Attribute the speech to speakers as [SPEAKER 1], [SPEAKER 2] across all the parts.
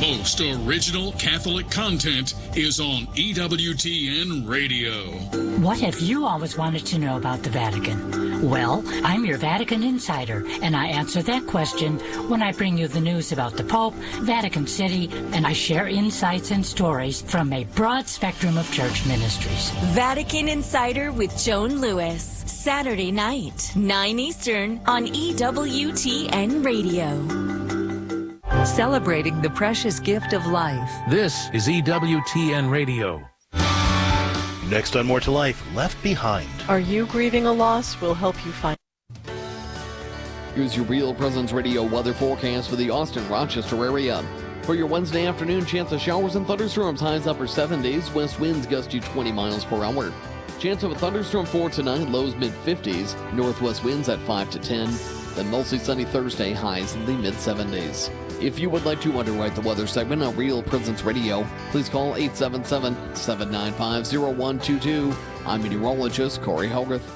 [SPEAKER 1] most original Catholic content is on EWTN Radio.
[SPEAKER 2] What have you always wanted to know about the Vatican? Well, I'm your Vatican insider, and I answer that question when I bring you the news about the Pope, Vatican City, and I share insights and stories from a broad spectrum of church ministries.
[SPEAKER 3] Vatican Insider with Joan Lewis. Saturday night, 9 Eastern on EWTN Radio. Celebrating the precious gift of life.
[SPEAKER 4] This is EWTN Radio.
[SPEAKER 5] Next on More to Life, Left Behind.
[SPEAKER 6] Are you grieving a loss? We'll help you find.
[SPEAKER 7] Here's your Real Presence Radio weather forecast for the Austin-Rochester area. For your Wednesday afternoon, chance of showers and thunderstorms, highs upper 70s, west winds gust to 20 miles per hour. Chance of a thunderstorm for tonight, lows mid-50s, northwest winds at 5 to 10. Then mostly sunny Thursday, highs in the mid-70s. If you would like to underwrite the weather segment on Real Presence Radio, please call 877-795-0122. I'm meteorologist Corey Hogarth.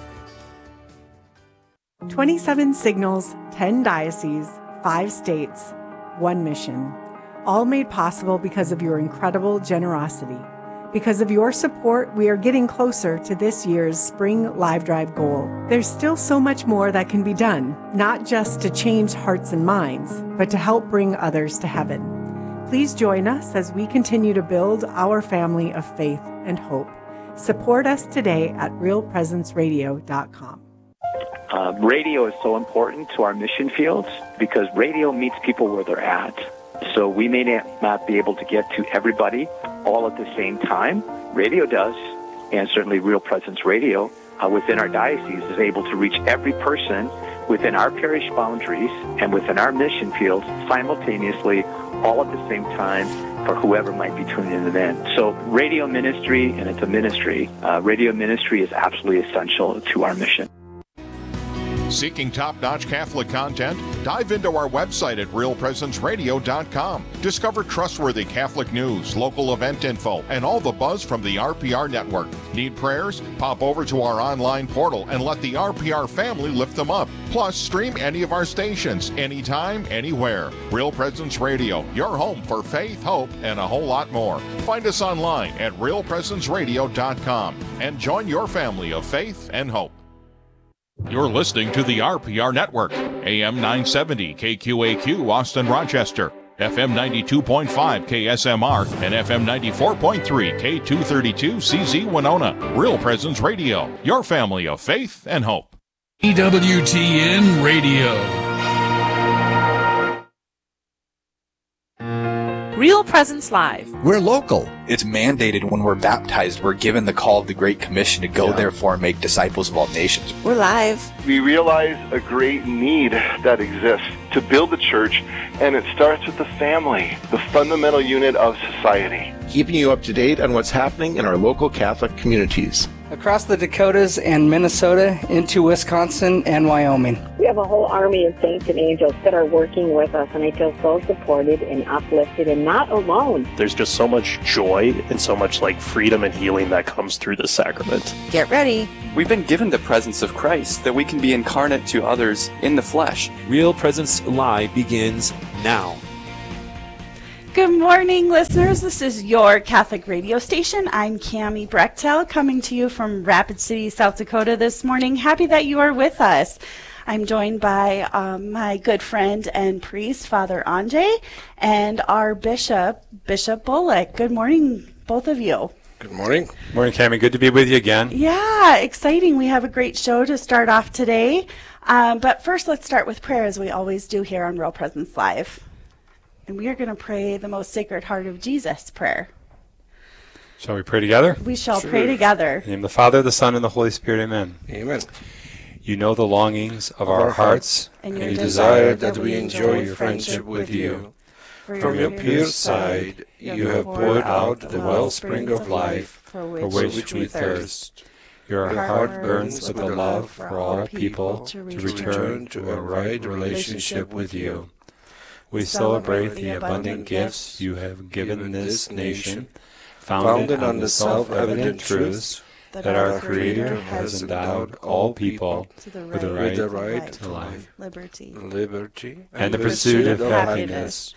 [SPEAKER 8] 27 signals, 10 dioceses, 5 states, 1 mission. All made possible because of your incredible generosity. Because of your support, we are getting closer to this year's Spring Live Drive goal. There's still so much more that can be done, not just to change hearts and minds, but to help bring others to heaven. Please join us as we continue to build our family of faith and hope. Support us today at realpresenceradio.com.
[SPEAKER 9] Radio is so important to our mission fields because radio meets people where they're at. So we may not be able to get to everybody all at the same time. Radio does, and certainly Real Presence Radio within our diocese is able to reach every person within our parish boundaries and within our mission fields simultaneously, all at the same time for whoever might be tuning in. So radio ministry, and it's a ministry, radio ministry is absolutely essential to our mission.
[SPEAKER 10] Seeking top-notch Catholic content? Dive into our website at realpresenceradio.com. Discover trustworthy Catholic news, local event info, and all the buzz from the RPR network. Need prayers? Pop over to our online portal and let the RPR family lift them up. Plus, stream any of our stations, anytime, anywhere. Real Presence Radio, your home for faith, hope, and a whole lot more. Find us online at realpresenceradio.com and join your family of faith and hope. You're listening to the RPR Network, AM 970 KQAQ Austin Rochester, FM 92.5 KSMR, and FM 94.3 K232 CZ Winona. Real Presence Radio, your family of faith and hope.
[SPEAKER 1] EWTN Radio.
[SPEAKER 6] Real Presence Live.
[SPEAKER 11] We're local. It's mandated when we're baptized. We're given the call of the Great Commission to go, therefore, and make disciples of all nations.
[SPEAKER 12] We're live.
[SPEAKER 13] We realize a great need that exists to build the church, and it starts with the family, the fundamental unit of society.
[SPEAKER 14] Keeping you up to date on what's happening in our local Catholic communities.
[SPEAKER 15] Across the Dakotas and Minnesota into Wisconsin and Wyoming.
[SPEAKER 16] We have a whole army of saints and angels that are working with us, and I feel so supported and uplifted and not alone.
[SPEAKER 17] There's just so much joy and so much freedom and healing that comes through this sacrament.
[SPEAKER 12] Get ready.
[SPEAKER 18] We've been given the presence of Christ that we can be incarnate to others in the flesh.
[SPEAKER 19] Real Presence Live begins now.
[SPEAKER 20] Good morning, listeners. This is your Catholic radio station. I'm Cammie Brechtel, coming to you from Rapid City, South Dakota this morning. Happy that you are with us. I'm joined by my good friend and priest, Father Anjay, and our bishop, Bishop Bullock. Good morning, both of you.
[SPEAKER 21] Good morning. Morning, Cammie. Good to be with you again.
[SPEAKER 20] Yeah, exciting. We have a great show to start off today. But first, let's start with prayer, as we always do here on Real Presence Live. And we are going to pray the most Sacred Heart of Jesus prayer.
[SPEAKER 21] Shall we pray together?
[SPEAKER 20] We shall pray together.
[SPEAKER 21] In the name of the Father, the Son, and the Holy Spirit. Amen.
[SPEAKER 14] Amen.
[SPEAKER 21] You know the longings of our hearts,
[SPEAKER 14] and you desire that we enjoy your friendship with you. From your pierced side, you have poured out the wellspring of life for which we thirst.
[SPEAKER 21] Your heart burns with the love for all people
[SPEAKER 14] to return to a right relationship with you.
[SPEAKER 21] We celebrate the abundant gifts you have given this nation,
[SPEAKER 14] founded on the self-evident truths
[SPEAKER 21] that our Creator has endowed all people with the right to life,
[SPEAKER 20] liberty,
[SPEAKER 21] and the pursuit of happiness.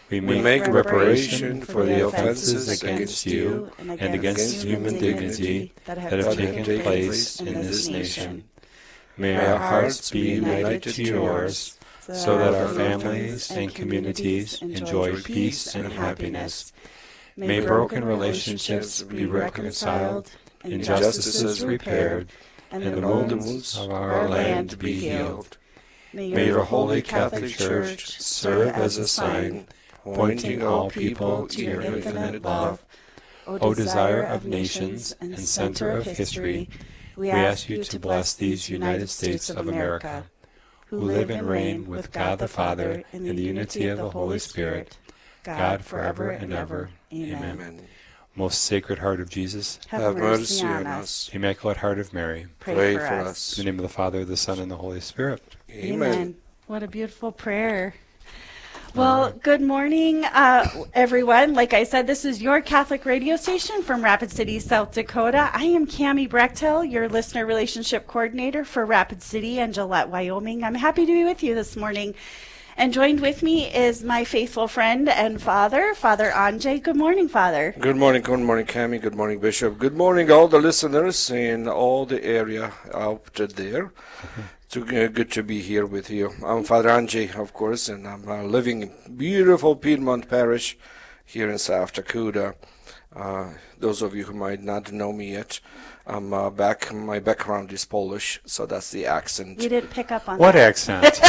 [SPEAKER 21] We make reparation for the offenses against you and against human dignity that have taken place in this nation. May our hearts be united to yours, so that our families and communities enjoy peace and happiness. May broken relationships be reconciled, injustices repaired, and the wounds of our land be healed. May the Holy Catholic Church serve as a sign, pointing all people to your infinite love. O desire of nations and center of history, we ask you to bless these United States of America, who live and reign with God the Father in the unity of the Holy Spirit, God forever and ever. Amen. Most Sacred Heart of Jesus,
[SPEAKER 14] have mercy on us.
[SPEAKER 21] Immaculate Heart of Mary,
[SPEAKER 14] pray for us.
[SPEAKER 21] In the name of the Father, the Son, and the Holy Spirit.
[SPEAKER 20] Amen. What a beautiful prayer. Well, good morning, everyone. Like I said, this is your Catholic radio station from Rapid City, South Dakota. I am Cammie Brechtel, your listener relationship coordinator for Rapid City and Gillette, Wyoming. I'm happy to be with you this morning. And joined with me is my faithful friend and father, Father Anjay. Good morning, Father.
[SPEAKER 14] Good morning, Cammie. Good morning, Bishop. Good morning, all the listeners in all the area out there. It's good to be here with you. I'm Father Anjay, of course, and I'm living in beautiful Piedmont Parish here in South Dakota. Those of you who might not know me yet, my background is Polish, so that's the accent.
[SPEAKER 20] We didn't pick up on
[SPEAKER 21] what
[SPEAKER 20] that.
[SPEAKER 21] Accent?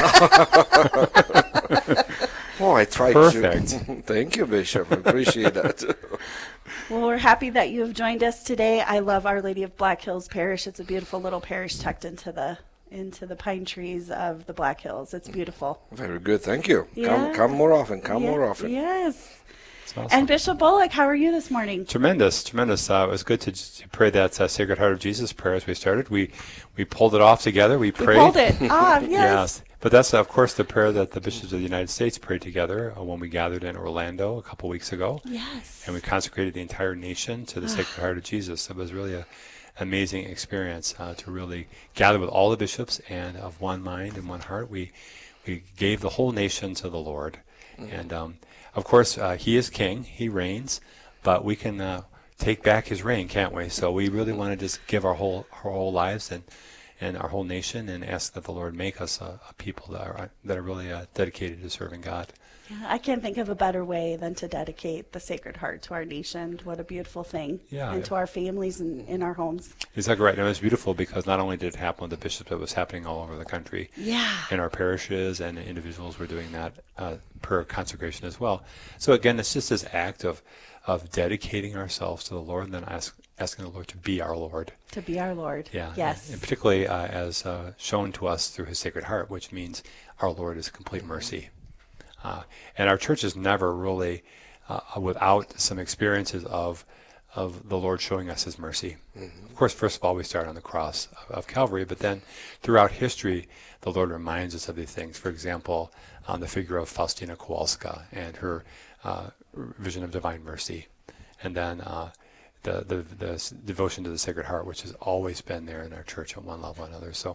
[SPEAKER 14] Oh, I tried
[SPEAKER 21] Perfect.
[SPEAKER 14] to. Thank you, Bishop. I appreciate that.
[SPEAKER 20] Well, we're happy that you have joined us today. I love Our Lady of Black Hills Parish. It's a beautiful little parish tucked into the pine trees of the Black Hills. It's beautiful.
[SPEAKER 14] Very good. Thank you.
[SPEAKER 20] Yeah.
[SPEAKER 14] Come more often. More often.
[SPEAKER 20] Yes.
[SPEAKER 21] Awesome.
[SPEAKER 20] And Bishop Bullock, how are you this morning?
[SPEAKER 21] Tremendous. It was good to pray that Sacred Heart of Jesus prayer as we started. We pulled it off together. We prayed.
[SPEAKER 20] We pulled it. Yes.
[SPEAKER 21] Yes. But that's, of course, the prayer that the bishops of the United States prayed together when we gathered in Orlando a couple weeks ago.
[SPEAKER 20] Yes.
[SPEAKER 21] And we consecrated the entire nation to the Sacred Heart of Jesus. It was really an amazing experience to really gather with all the bishops and of one mind and one heart. We gave the whole nation to the Lord. Mm-hmm. And of course, he is king, he reigns, but we can take back his reign, can't we? So we really want to just give our whole lives and our whole nation and ask that the Lord make us a people that are really dedicated to serving God.
[SPEAKER 20] Yeah, I can't think of a better way than to dedicate the Sacred Heart to our nation. What a beautiful thing.
[SPEAKER 21] Yeah.
[SPEAKER 20] And to our families and in our homes.
[SPEAKER 21] Exactly right. And it was beautiful because not only did it happen with the bishops, it was happening all over the country.
[SPEAKER 20] Yeah.
[SPEAKER 21] In our parishes, and individuals were doing that per consecration as well. So again, it's just this act of dedicating ourselves to the Lord and then asking the Lord to be our Lord.
[SPEAKER 20] To be our Lord.
[SPEAKER 21] Yeah.
[SPEAKER 20] Yes.
[SPEAKER 21] And particularly as shown to us through his Sacred Heart, which means our Lord is complete mercy. And our church is never really without some experiences of the Lord showing us his mercy. Mm-hmm. Of course, first of all, we start on the cross of Calvary, but then throughout history, the Lord reminds us of these things. For example, the figure of Faustina Kowalska and her vision of divine mercy. And then the devotion to the Sacred Heart, which has always been there in our church at one level or another. So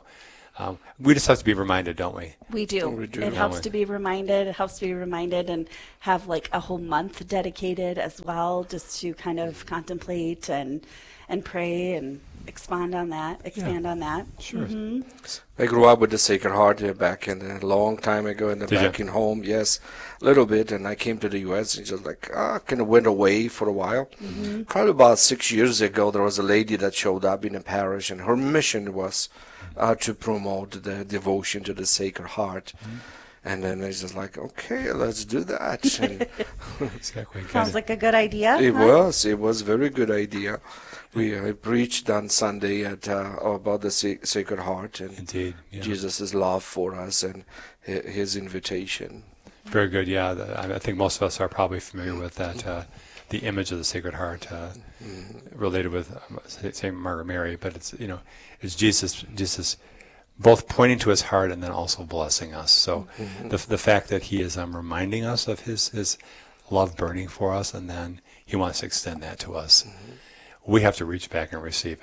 [SPEAKER 21] we just have to be reminded, don't we?
[SPEAKER 20] We do. It helps to be reminded. It helps to be reminded and have like a whole month dedicated as well, just to kind of contemplate and pray and expand on that.
[SPEAKER 21] Sure.
[SPEAKER 20] Mm-hmm.
[SPEAKER 14] I grew up with the Sacred Heart back in a long time ago in home. Yes, a little bit. And I came to the U.S. and just kind of went away for a while. Mm-hmm. Probably about 6 years ago, there was a lady that showed up in a parish, and her mission was to promote the devotion to the Sacred Heart. Mm-hmm. And then it's just okay, let's do that. And
[SPEAKER 21] exactly.
[SPEAKER 20] Sounds like a good idea.
[SPEAKER 14] It was a very good idea. I preached on Sunday about the Sacred Heart and
[SPEAKER 21] Indeed, yeah.
[SPEAKER 14] Jesus' love for us and his invitation.
[SPEAKER 21] Very good, yeah. I think most of us are probably familiar with that, the image of the Sacred Heart related with St. Margaret Mary, but it's Jesus both pointing to his heart and then also blessing us. So the fact that he is reminding us of his love burning for us, and then he wants to extend that to us. We have to reach back and receive it.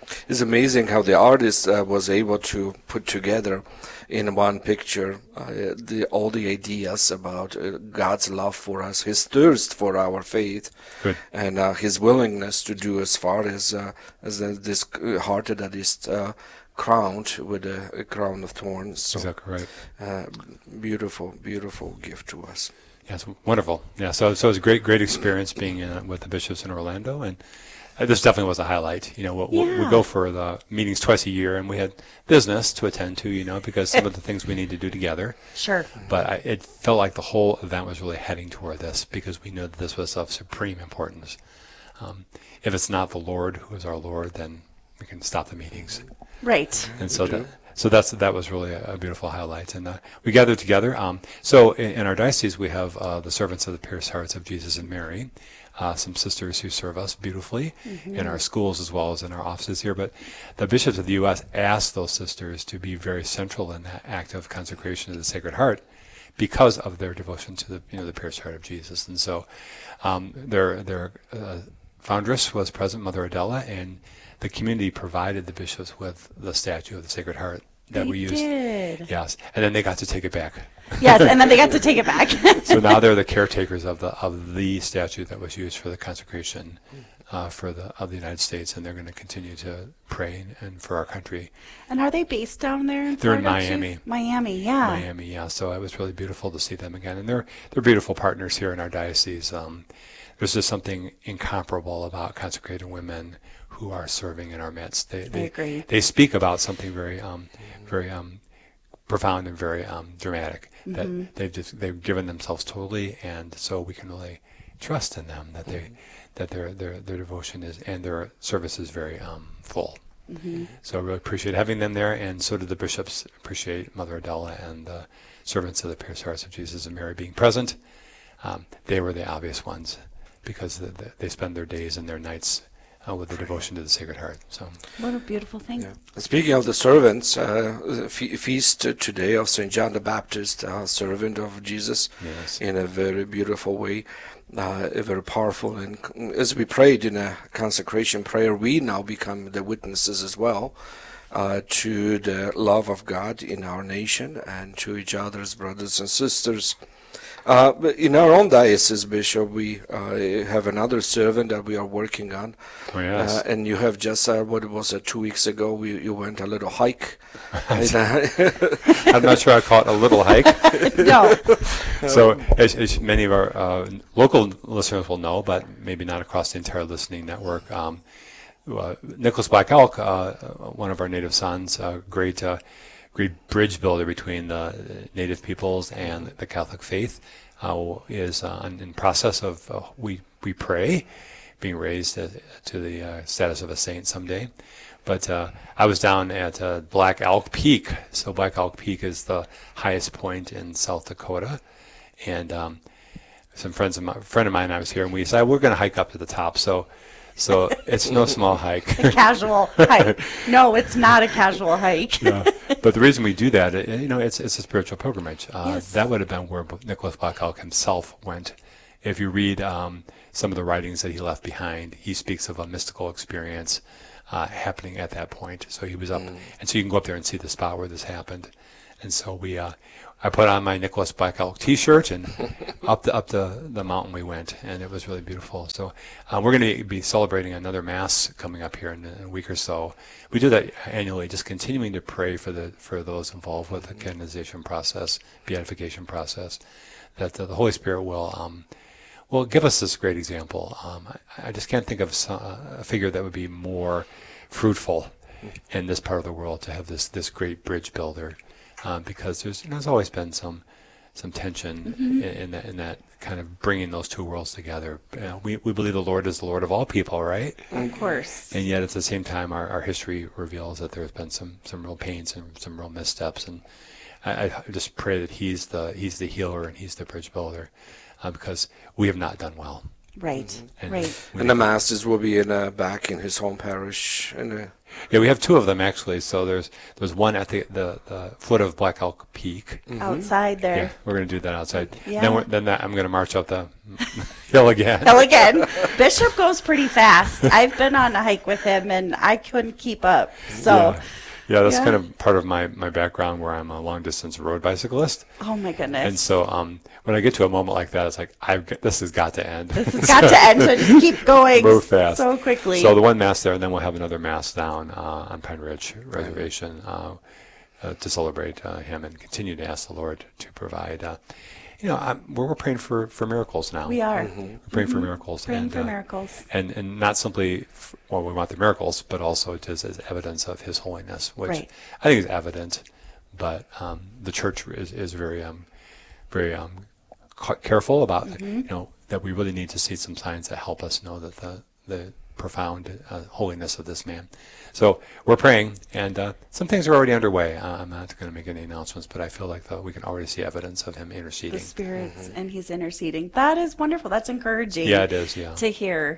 [SPEAKER 14] It's amazing how the artist was able to put together in one picture all the ideas about God's love for us, His thirst for our faith, and His willingness to do as far as this heart that is crowned with a crown of thorns. So,
[SPEAKER 12] exactly right.
[SPEAKER 14] Beautiful, beautiful gift to us.
[SPEAKER 12] Yes, wonderful. Yeah, so it was a great experience being with the bishops in Orlando, and this definitely was a highlight. We go for the meetings twice a year, and we had business to attend to, because some of the things we need to do together.
[SPEAKER 20] Sure.
[SPEAKER 12] But it felt like the whole event was really heading toward this, because we knew that this was of supreme importance. If it's not the Lord who is our Lord, then we can stop the meetings.
[SPEAKER 20] Right.
[SPEAKER 12] And so that was really a beautiful highlight. And we gathered together. So in our diocese, we have the servants of the Pierced Hearts of Jesus and Mary. Some sisters who serve us beautifully in our schools as well as in our offices here. But the bishops of the U.S. asked those sisters to be very central in that act of consecration to the Sacred Heart because of their devotion to the Pierced Heart of Jesus. And so their foundress was present, Mother Adela, and the community provided the bishops with the statue of the Sacred Heart that we used.
[SPEAKER 20] Did.
[SPEAKER 12] Yes, and then they got to take it back.
[SPEAKER 20] Yes, and then they got to take it back.
[SPEAKER 12] So now they're the caretakers of the statue that was used for the consecration of the United States, and they're going to continue to pray and for our country.
[SPEAKER 20] And are they based down there in
[SPEAKER 12] Florida?
[SPEAKER 20] They're
[SPEAKER 12] in Miami.
[SPEAKER 20] Miami, yeah.
[SPEAKER 12] Miami, yeah. So it was really beautiful to see them again, and they're beautiful partners here in our diocese. There's just something incomparable about consecrated women who are serving in our midst.
[SPEAKER 20] I agree.
[SPEAKER 12] They speak about something very profound and very dramatic. That they've given themselves totally, and so we can really trust in them that their devotion is and their service is very full. So I really appreciate having them there, and so did the bishops appreciate Mother Adela and the servants of the Pierced Hearts of Jesus and Mary being present. They were the obvious ones because they spend their days and their nights with the devotion to the Sacred Heart. So
[SPEAKER 20] what a beautiful thing.
[SPEAKER 14] Yeah. Speaking of the servants, feast today of St. John the Baptist, servant of Jesus, in a very beautiful way, very powerful. And as we prayed in a consecration prayer, we now become the witnesses as well to the love of God in our nation and to each other's brothers and sisters. But in our own diocese, Bishop, we have another servant that we are working on.
[SPEAKER 12] Oh, yes.
[SPEAKER 14] And you have just, 2 weeks ago, you went a little hike.
[SPEAKER 12] I'm not sure I'd call it a little hike.
[SPEAKER 20] No.
[SPEAKER 12] So as many of our local listeners will know, but maybe not across the entire listening network, Nicholas Black Elk, one of our native sons, great bridge builder between the native peoples and the Catholic faith, is in process of we pray, being raised to the status of a saint someday. But I was down at Black Elk Peak. So Black Elk Peak is the highest point in South Dakota, and some friend of mine and I was here, and we decided we're going to hike up to the top. So it's no small hike.
[SPEAKER 20] A casual hike. No, it's not a casual hike.
[SPEAKER 12] No. But the reason we do that, it's a spiritual pilgrimage. That would have been where Nicholas Black Elk himself went. If you read some of the writings that he left behind, he speaks of a mystical experience happening at that point. So he was up, and so you can go up there and see the spot where this happened. And so I put on my Nicholas Black Elk T-shirt, and up the mountain we went, and it was really beautiful. So we're going to be celebrating another Mass coming up here in a week or so. We do that annually, just continuing to pray for those involved with the canonization process, beatification process, that the Holy Spirit will give us this great example. I just can't think of a figure that would be more fruitful in this part of the world to have this great bridge builder. Because there's always been some tension in that kind of bringing those two worlds together. We believe the Lord is the Lord of all people, right?
[SPEAKER 20] Of course.
[SPEAKER 12] And yet at the same time, our history reveals that there's been some real pains and some real missteps. And I just pray that He's the healer and He's the bridge builder, because we have not done well.
[SPEAKER 20] Right.
[SPEAKER 14] Right. And the Masters will be back in his home parish.
[SPEAKER 12] Yeah, we have two of them actually. So there's one at the foot of Black Elk Peak.
[SPEAKER 20] Outside there.
[SPEAKER 12] Yeah, we're going to do that outside.
[SPEAKER 20] Yeah.
[SPEAKER 12] Then I'm going to march up the Hill again.
[SPEAKER 20] Hill again. Bishop goes pretty fast. I've been on a hike with him, and I couldn't keep up. So.
[SPEAKER 12] Yeah, that's kind of part of my background where I'm a long-distance road bicyclist.
[SPEAKER 20] Oh, my goodness.
[SPEAKER 12] And so when I get to a moment like that, it's like, this has got to end.
[SPEAKER 20] This has got to end, so just keep going
[SPEAKER 12] move fast.
[SPEAKER 20] So quickly.
[SPEAKER 12] So the one mass there, and then we'll have another mass down on Pine Ridge Reservation to celebrate him and continue to ask the Lord to provide. We're praying for miracles now.
[SPEAKER 20] We are.
[SPEAKER 12] We're praying for miracles.
[SPEAKER 20] Praying for miracles.
[SPEAKER 12] And not simply, we want the miracles, but also just as evidence of His holiness, which I think is evident. But the church is very, very careful about, that we really need to see some signs that help us know that the profound holiness of this man. So we're praying, and some things are already underway. I'm not going to make any announcements, but I feel like we can already see evidence of him interceding.
[SPEAKER 20] The Spirit's, and he's interceding. That is wonderful. That's encouraging.
[SPEAKER 12] Yeah, it is, yeah.
[SPEAKER 20] To hear.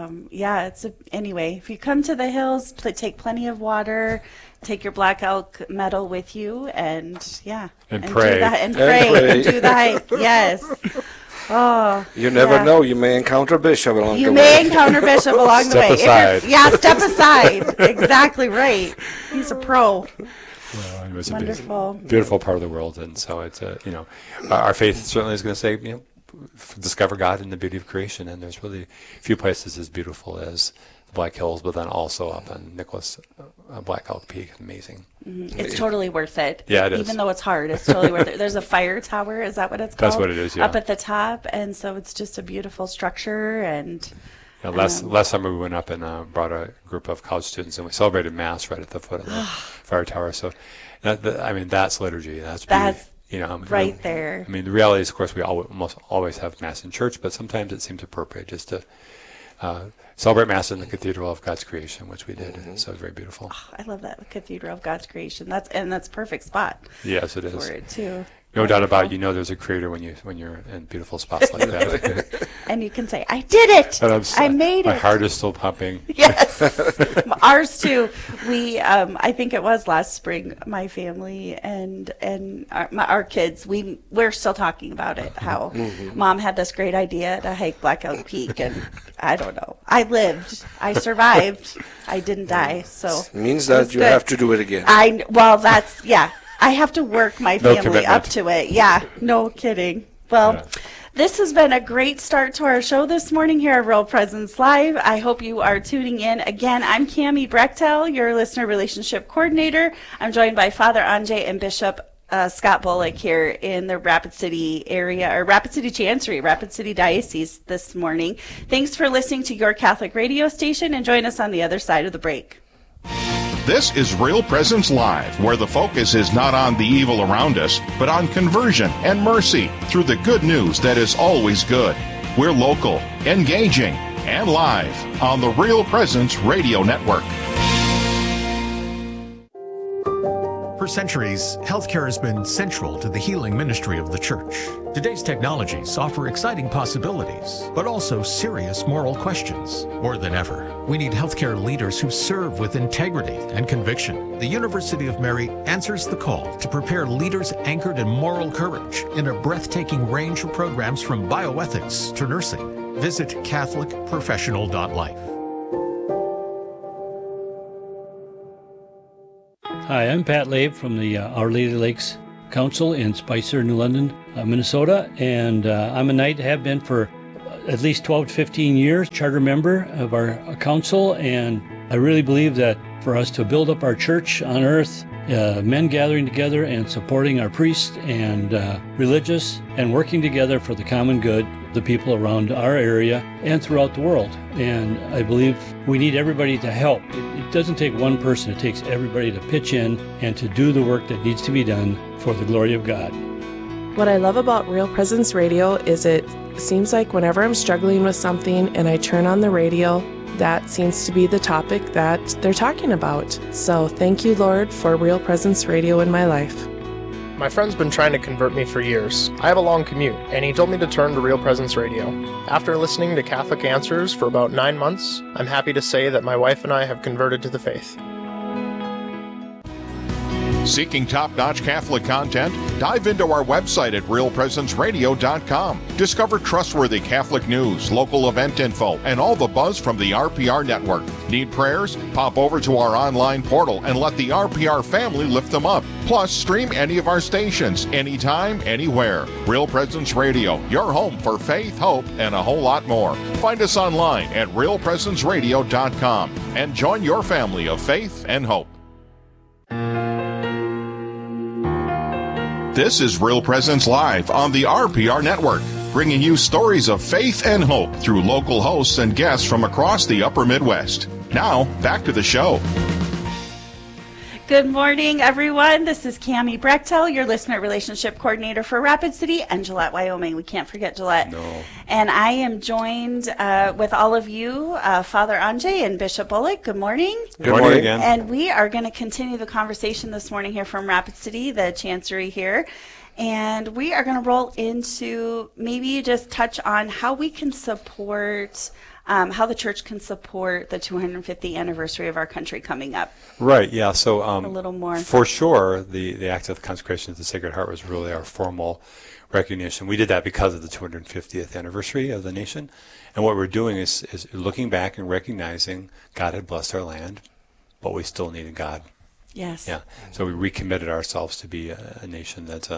[SPEAKER 20] Anyway, if you come to the hills, take plenty of water, take your Black Elk medal with you, and
[SPEAKER 12] pray.
[SPEAKER 20] And do the hike. Yes. Oh,
[SPEAKER 14] you never know. You may encounter Bishop along the way.
[SPEAKER 20] You may encounter Bishop along the way.
[SPEAKER 12] Step aside.
[SPEAKER 20] Step aside. Exactly right. He's a pro.
[SPEAKER 12] Well, it was
[SPEAKER 20] wonderful,
[SPEAKER 12] beautiful part of the world, and so it's our faith certainly is going to say discover God in the beauty of creation, and there's really few places as beautiful as the Black Hills, but then also up on Nicholas Black Elk Peak. Amazing.
[SPEAKER 20] Mm-hmm. It's totally worth it.
[SPEAKER 12] Yeah, it is.
[SPEAKER 20] Even though it's hard, it's totally worth it. There's a fire tower, is that what it's called?
[SPEAKER 12] That's what it is, yeah.
[SPEAKER 20] Up at the top, and so it's just a beautiful structure. And
[SPEAKER 12] last summer we went up and brought a group of college students, and we celebrated Mass right at the foot of the fire tower. So, that's liturgy. That's
[SPEAKER 20] right there.
[SPEAKER 12] I mean, the reality is, of course, we almost always have Mass in church, but sometimes it seems appropriate just to celebrate Mass in the Cathedral of God's Creation, which we did. Mm-hmm. So it's very beautiful.
[SPEAKER 20] Oh, I love that, the Cathedral of God's Creation. That's a perfect spot.
[SPEAKER 12] Yes, it is.
[SPEAKER 20] For it too.
[SPEAKER 12] No doubt about it. There's a creator when you're in beautiful spots like that.
[SPEAKER 20] And you can say, I did it. I made it.
[SPEAKER 12] My heart is still pumping.
[SPEAKER 20] Yes. Ours too. We, I think it was last spring, my family and our kids, we're still talking about it, how Mom had this great idea to hike Black Elk Peak, and I don't know. I lived. I survived. I didn't die. So
[SPEAKER 14] means that you have to do it again.
[SPEAKER 20] I have to work my family up to it. Yeah, no kidding. Well, this has been a great start to our show this morning here at Real Presence Live. I hope you are tuning in. Again, I'm Cami Brechtel, your listener relationship coordinator. I'm joined by Father Anjay and Bishop Scott Bullock here in the Rapid City area, or Rapid City Chancery, Rapid City Diocese this morning. Thanks for listening to your Catholic radio station, and join us on the other side of the break.
[SPEAKER 10] This is Real Presence Live, where the focus is not on the evil around us, but on conversion and mercy through the good news that is always good. We're local, engaging, and live on the Real Presence Radio Network.
[SPEAKER 2] For centuries, healthcare has been central to the healing ministry of the Church. Today's technologies offer exciting possibilities, but also serious moral questions. More than ever, we need healthcare leaders who serve with integrity and conviction. The University of Mary answers the call to prepare leaders anchored in moral courage in a breathtaking range of programs from bioethics to nursing. Visit CatholicProfessional.life.
[SPEAKER 22] Hi, I'm Pat Labe from the Our Lady Lakes Council in Spicer, New London, Minnesota, and I'm a knight, have been for at least 12 to 15 years, charter member of our council, and I really believe that for us to build up our church on earth, men gathering together and supporting our priests and religious and working together for the common good, the people around our area and throughout the world. And I believe we need everybody to help. It doesn't take one person, it takes everybody to pitch in and to do the work that needs to be done for the glory of God.
[SPEAKER 23] What I love about Real Presence Radio is it seems like whenever I'm struggling with something and I turn on the radio, that seems to be the topic that they're talking about. So thank you, Lord, for Real Presence Radio in my life.
[SPEAKER 24] My friend's been trying to convert me for years. I have a long commute, and he told me to turn to Real Presence Radio. After listening to Catholic Answers for about 9 months, I'm happy to say that my wife and I have converted to the faith.
[SPEAKER 10] Seeking top-notch Catholic content? Dive into our website at realpresenceradio.com. Discover trustworthy Catholic news, local event info, and all the buzz from the RPR network. Need prayers? Pop over to our online portal and let the RPR family lift them up. Plus, stream any of our stations, anytime, anywhere. Real Presence Radio, your home for faith, hope, and a whole lot more. Find us online at realpresenceradio.com and join your family of faith and hope. This is Real Presence Live on the RPR Network, bringing you stories of faith and hope through local hosts and guests from across the upper Midwest. Now, back to the show.
[SPEAKER 20] Good morning, everyone. This is Cami Brechtel, your listener relationship coordinator for Rapid City and Gillette, Wyoming. We can't forget Gillette.
[SPEAKER 12] No.
[SPEAKER 20] And I am joined with all of you, Father Anjay and Bishop Bullock. Good morning.
[SPEAKER 12] Good morning again.
[SPEAKER 20] And we are going to continue the conversation this morning here from Rapid City, the Chancery here. And we are going to roll into maybe just touch on how we can support how the church can support the 250th anniversary of our country coming up.
[SPEAKER 12] Right, yeah. So
[SPEAKER 20] a little more.
[SPEAKER 12] For sure, the act of consecration of the Sacred Heart was really our formal recognition. We did that because of the 250th anniversary of the nation. And what we're doing is looking back and recognizing God had blessed our land, but we still needed God.
[SPEAKER 20] Yes.
[SPEAKER 12] Yeah. So we recommitted ourselves to be a nation that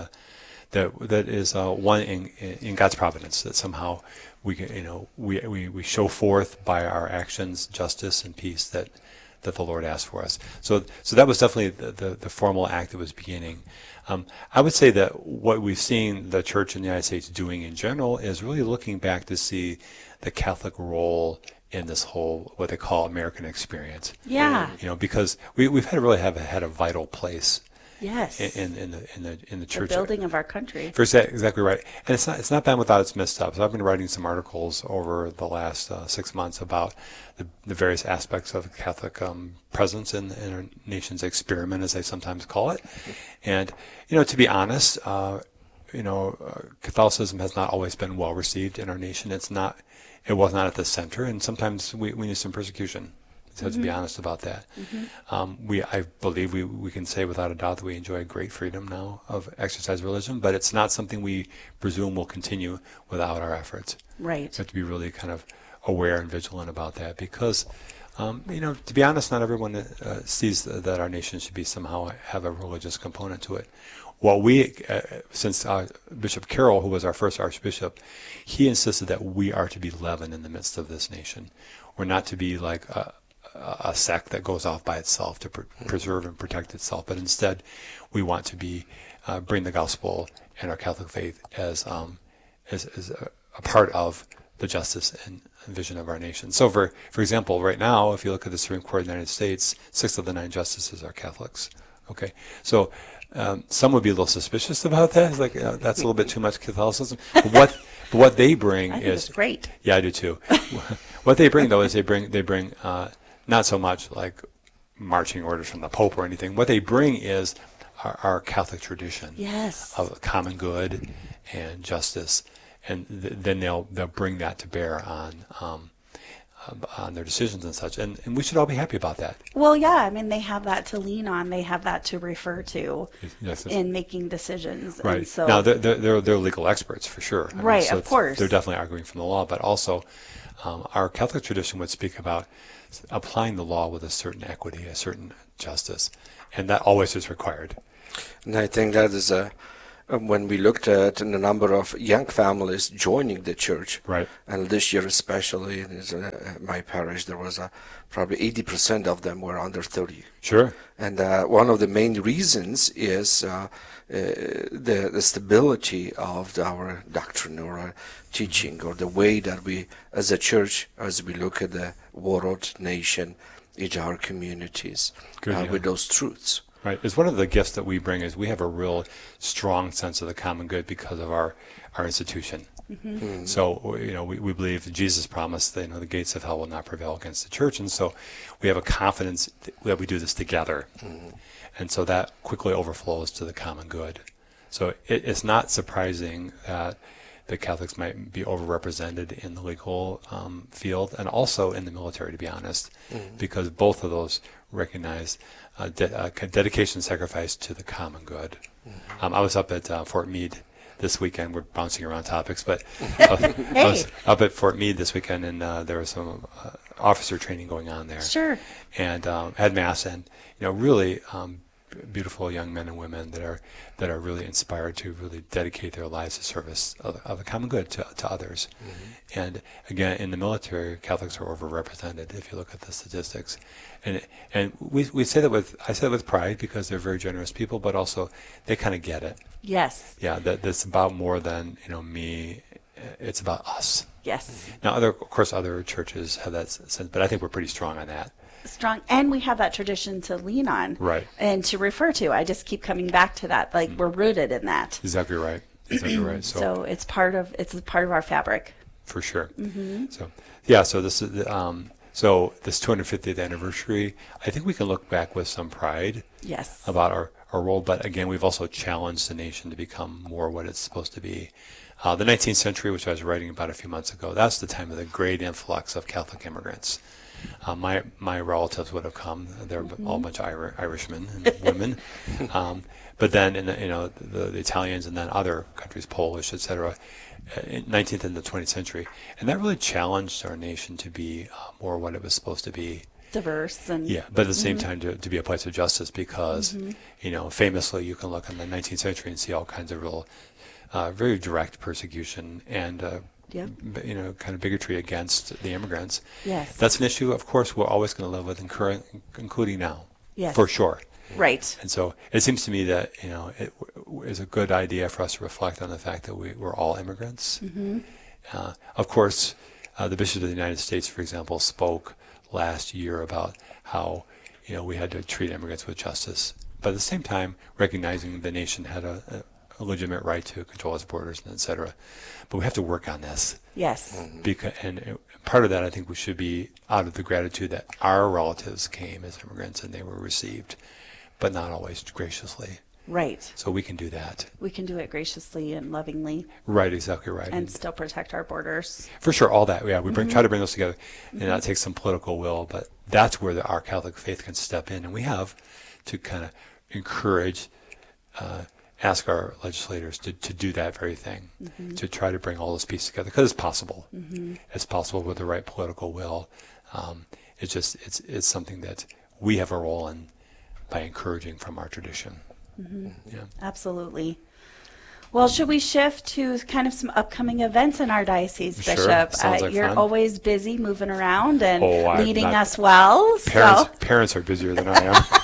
[SPEAKER 12] is one in God's providence, that somehow we show forth by our actions justice and peace that the Lord asked for us. So that was definitely the formal act that was beginning. I would say that what we've seen the church in the United States doing in general is really looking back to see the Catholic role in this whole what they call American experience.
[SPEAKER 20] Yeah.
[SPEAKER 12] Because we've had a vital place.
[SPEAKER 20] Yes.
[SPEAKER 12] In the church.
[SPEAKER 20] The building of our country.
[SPEAKER 12] Exactly right. And it's not been without its missteps. I've been writing some articles over the last 6 months about the various aspects of Catholic presence in our nation's experiment, as they sometimes call it. And to be honest, Catholicism has not always been well received in our nation. It was not at the center, and sometimes we need some persecution. So to be honest about that, I believe we can say without a doubt that we enjoy great freedom now of exercise religion, but it's not something we presume will continue without our efforts.
[SPEAKER 20] Right.
[SPEAKER 12] We have to be really kind of aware and vigilant about that because, to be honest, not everyone sees that our nation should be somehow have a religious component to it. What since Bishop Carroll, who was our first archbishop, he insisted that we are to be leaven in the midst of this nation. We're not to be like a sect that goes off by itself to preserve and protect itself, but instead we want to bring the gospel and our Catholic faith as a part of the justice and vision of our nation. So for example, right now, if you look at the Supreme Court of the United States, 6 of the 9 justices are Catholics. Okay, so some would be a little suspicious about that. It's like that's a little bit too much Catholicism. But what they bring is
[SPEAKER 20] great.
[SPEAKER 12] Yeah, I do too. What they bring though is they bring not so much like marching orders from the Pope or anything. What they bring is our Catholic tradition of common good and justice, and then they'll bring that to bear on their decisions and such, and we should all be happy about that.
[SPEAKER 20] Well, yeah, I mean, they have that to lean on, they have that to refer to in making decisions.
[SPEAKER 12] Right.
[SPEAKER 20] And so,
[SPEAKER 12] now, they're legal experts for sure.
[SPEAKER 20] Right, of course.
[SPEAKER 12] They're definitely arguing from the law, but also our Catholic tradition would speak about applying the law with a certain equity, a certain justice, and that always is required.
[SPEAKER 14] And I think that is when we looked at the number of young families joining the church,
[SPEAKER 12] right,
[SPEAKER 14] and this year especially in my parish, there was probably 80% of them were under 30.
[SPEAKER 12] Sure.
[SPEAKER 14] And one of the main reasons is the stability of our doctrine or our teaching, or the way that we, as a church, as we look at the world, nation, each our communities, with those truths.
[SPEAKER 12] Right. It's one of the gifts that we bring is we have a real strong sense of the common good because of our institution.
[SPEAKER 20] Mm-hmm. Mm-hmm.
[SPEAKER 12] So, we believe Jesus promised that, the gates of hell will not prevail against the church. And so we have a confidence that we do this together. Mm-hmm. And so that quickly overflows to the common good. So it's not surprising that that Catholics might be overrepresented in the legal field and also in the military, to be honest, because both of those recognize dedication and sacrifice to the common good. I was up at Fort Meade this weekend. We're bouncing around topics, but I was up at Fort Meade this weekend, and there was some officer training going on there.
[SPEAKER 20] Sure.
[SPEAKER 12] And had Mass, and really beautiful young men and women that are really inspired to really dedicate their lives to service of the common good to others. And again, in the military, Catholics are overrepresented if you look at the statistics. And we say that I say that with pride because they're very generous people, but also they kind of get it.
[SPEAKER 20] Yes.
[SPEAKER 12] Yeah, that's about more than me. It's about us.
[SPEAKER 20] Yes.
[SPEAKER 12] Now, of course, other churches have that sense, but I think we're pretty strong on that.
[SPEAKER 20] Strong, and we have that tradition to lean on,
[SPEAKER 12] right,
[SPEAKER 20] and to refer to. I just keep coming back to that. Like we're rooted in that.
[SPEAKER 12] Exactly right. Exactly right.
[SPEAKER 20] So it's part of our fabric.
[SPEAKER 12] For sure. So yeah. So this is so this 250th anniversary. I think we can look back with some pride.
[SPEAKER 20] Yes.
[SPEAKER 12] About our role, but again, we've also challenged the nation to become more what it's supposed to be. The 19th century, which I was writing about a few months ago, that's the time of the great influx of Catholic immigrants. My relatives would have come. They're all a bunch of Irishmen and women. But then in the Italians and then other countries, Polish, etc., 19th and the 20th century. And that really challenged our nation to be more what it was supposed to be.
[SPEAKER 20] Diverse and
[SPEAKER 12] but at the same time to be a place of justice because famously you can look in the 19th century and see all kinds of real very direct persecution and kind of bigotry against the immigrants.
[SPEAKER 20] Yes.
[SPEAKER 12] That's an issue, of course, we're always going to live with, including now.
[SPEAKER 20] Yes.
[SPEAKER 12] For sure.
[SPEAKER 20] Right.
[SPEAKER 12] And so it seems to me that, it is a good idea for us to reflect on the fact that we're all immigrants. Of course, the Bishop of the United States, for example, spoke last year about how, we had to treat immigrants with justice. But at the same time, recognizing the nation had a legitimate right to control its borders, and et cetera. But we have to work on this.
[SPEAKER 20] Yes.
[SPEAKER 12] And part of that, I think, we should be out of the gratitude that our relatives came as immigrants and they were received, but not always graciously.
[SPEAKER 20] Right.
[SPEAKER 12] So we can do that.
[SPEAKER 20] We can do it graciously and lovingly.
[SPEAKER 12] Right, exactly right.
[SPEAKER 20] And still protect our borders.
[SPEAKER 12] For sure, all that. Yeah, we try to bring those together, and that takes some political will, but that's where our Catholic faith can step in, and we have to kind of encourage ask our legislators to do that very thing, to try to bring all those pieces together, because it's possible. It's possible with the right political will. It's something that we have a role in by encouraging from our tradition. Yeah.
[SPEAKER 20] Absolutely. Well, should we shift to kind of some upcoming events in our diocese,
[SPEAKER 12] Sure.
[SPEAKER 20] Bishop?
[SPEAKER 12] Sounds like
[SPEAKER 20] you're
[SPEAKER 12] fun.
[SPEAKER 20] always busy moving around and
[SPEAKER 12] I'm
[SPEAKER 20] leading
[SPEAKER 12] not-
[SPEAKER 20] us well.
[SPEAKER 12] Parents are busier than I am.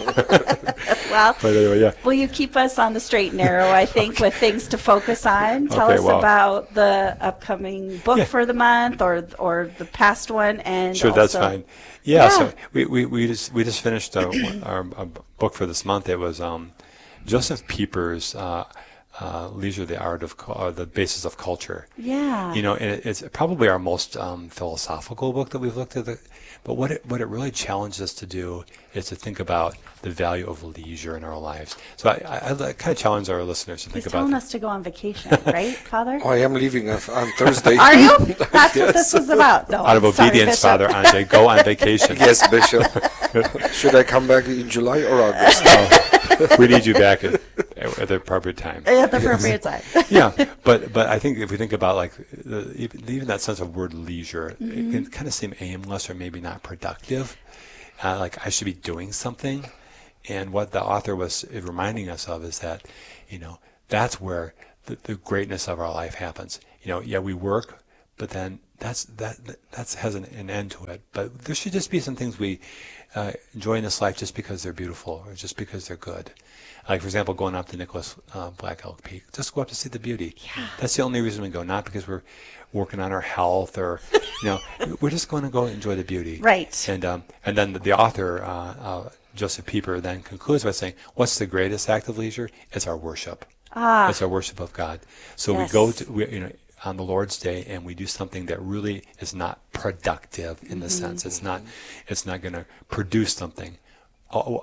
[SPEAKER 20] Well,
[SPEAKER 12] but anyway, yeah.
[SPEAKER 20] will you keep us on the straight and narrow, I think, with things to focus on? Tell us about the upcoming book for the month or the past one. And
[SPEAKER 12] Sure,
[SPEAKER 20] also,
[SPEAKER 12] that's fine. Yeah. So we just finished our book for this month. It was Joseph Pieper's Leisure, the Art of the Basis of Culture.
[SPEAKER 20] Yeah.
[SPEAKER 12] And it's probably our most philosophical book that we've looked at. But what it really challenged us to do is to think about the value of leisure in our lives. So I kind of challenge our listeners to think
[SPEAKER 20] He's
[SPEAKER 12] about
[SPEAKER 20] telling us to go on vacation, right, Father?
[SPEAKER 14] I am leaving on Thursday.
[SPEAKER 20] Are you? That's what this was about. No,
[SPEAKER 12] out of obedience,
[SPEAKER 20] sorry,
[SPEAKER 12] Father Andre, go on vacation.
[SPEAKER 14] Yes, Bishop. Should I come back in July or August?
[SPEAKER 12] We need you back at the appropriate time.
[SPEAKER 20] At the appropriate time.
[SPEAKER 12] Yeah, but I think if we think about like even that sense of word leisure, it can kind of seem aimless or maybe not productive. Like I should be doing something, and what the author was reminding us of is that, that's where the greatness of our life happens. We work, but then that has an end to it. But there should just be some things we enjoy in this life just because they're beautiful or just because they're good. Like, for example, going up to Nicholas Black Elk Peak, just go up to see the beauty.
[SPEAKER 20] Yeah.
[SPEAKER 12] That's the only reason we go, not because we're working on our health or, we're just going to go enjoy the beauty.
[SPEAKER 20] Right.
[SPEAKER 12] And then the author, Joseph Pieper, then concludes by saying, what's the greatest act of leisure? It's our worship. It's our worship of God. So we go to, on the Lord's Day, and we do something that really is not productive in the sense it's not going to produce something.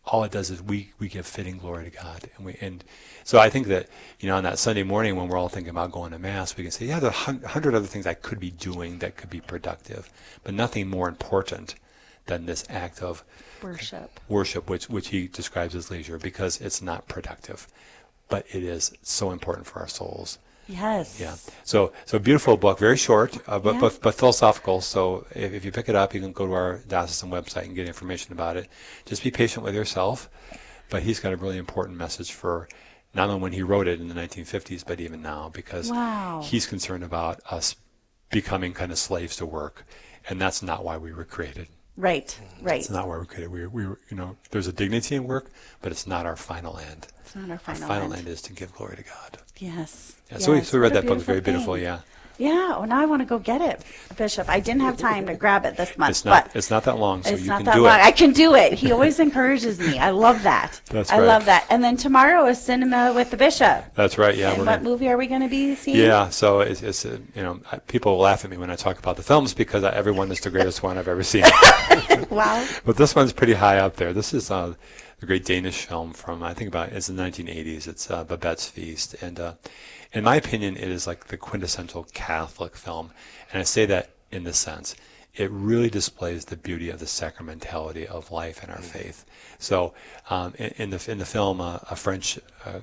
[SPEAKER 12] all it does is we give fitting glory to God. And so I think that, on that Sunday morning when we're all thinking about going to Mass, we can say, yeah, there are 100 other things I could be doing that could be productive, but nothing more important than this act of worship, which he describes as leisure, because it's not productive, but it is so important for our souls.
[SPEAKER 20] Yes.
[SPEAKER 12] Yeah. So beautiful book, very short, but philosophical. So if you pick it up, you can go to our diocesan website and get information about it. Just be patient with yourself. But he's got a really important message for not only when he wrote it in the 1950s, but even now, because he's concerned about us becoming kind of slaves to work, and that's not why we were created.
[SPEAKER 20] Right.
[SPEAKER 12] It's not why we're created. We there's a dignity in work, but it's not our final end.
[SPEAKER 20] It's not our final end.
[SPEAKER 12] Our final end is to give glory to God.
[SPEAKER 20] Yes.
[SPEAKER 12] Yeah, so we read that book. It's very beautiful. Yeah.
[SPEAKER 20] Yeah. Well, now I want to go get it, Bishop. I didn't have time to grab it this month.
[SPEAKER 12] It's not that long, so
[SPEAKER 20] it's
[SPEAKER 12] you
[SPEAKER 20] not
[SPEAKER 12] can
[SPEAKER 20] that
[SPEAKER 12] do
[SPEAKER 20] long.
[SPEAKER 12] it.
[SPEAKER 20] I can do it. He always encourages me. I love that.
[SPEAKER 12] That's
[SPEAKER 20] I love that. And then tomorrow is Cinema with the Bishop.
[SPEAKER 12] That's right. Yeah.
[SPEAKER 20] And what movie are we going to be seeing?
[SPEAKER 12] Yeah. So it's people laugh at me when I talk about the films because everyone is the greatest one I've ever seen.
[SPEAKER 20] Wow.
[SPEAKER 12] But this one's pretty high up there. This is the great Danish film from it's the 1980s. It's Babette's Feast, and in my opinion, it is like the quintessential Catholic film. And I say that in the sense, it really displays the beauty of the sacramentality of life and our faith. So in the film, a French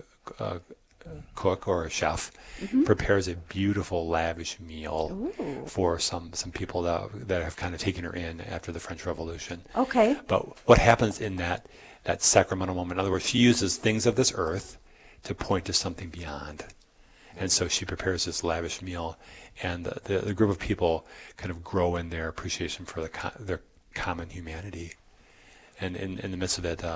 [SPEAKER 12] cook or a chef prepares a beautiful, lavish meal for some people that have kind of taken her in after the French Revolution.
[SPEAKER 20] Okay.
[SPEAKER 12] But what happens in that sacramental moment, in other words, she uses things of this earth to point to something beyond. And so she prepares this lavish meal, and the group of people kind of grow in their appreciation for their common humanity. And in the midst of it,